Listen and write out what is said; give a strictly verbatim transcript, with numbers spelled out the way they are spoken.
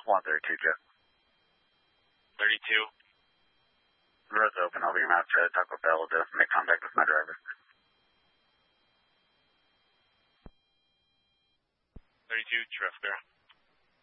one thirty-two, Jeff. thirty-two. Road's open. I'll be out to Taco Bell to make contact with my driver. thirty-two, traffic there.